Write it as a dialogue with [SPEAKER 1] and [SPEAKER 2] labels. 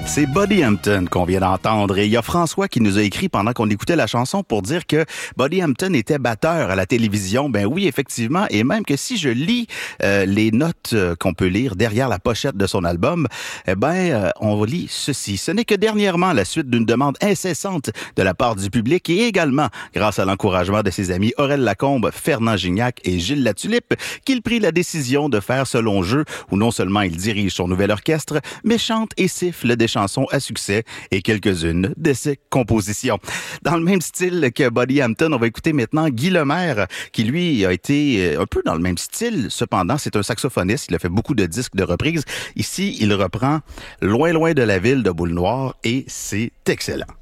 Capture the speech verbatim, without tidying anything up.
[SPEAKER 1] C'est Buddy Hampton qu'on vient d'entendre et il y a François qui nous a écrit pendant qu'on écoutait la chanson pour dire que Buddy Hampton était batteur à la télévision. Ben oui, effectivement, et même que si je lis euh, les notes euh, qu'on peut lire derrière la pochette de son album, eh ben euh, on lit ceci. Ce n'est que dernièrement la suite d'une demande incessante de la part du public et également grâce à l'encouragement de ses amis Aurel Lacombe, Fernand Gignac et Gilles Latulippe qu'il prit la décision de faire ce long jeu où non seulement il dirige son nouvel orchestre, mais chante et siffle des chansons à succès et quelques-unes de ses compositions. Dans le même style que Buddy Hampton, on va écouter maintenant Guy Lemaire, qui lui a été un peu dans le même style. Cependant, c'est un saxophoniste. Il a fait beaucoup de disques de reprises. Ici, il reprend Loin, loin de la ville de Boule Noire et c'est excellent.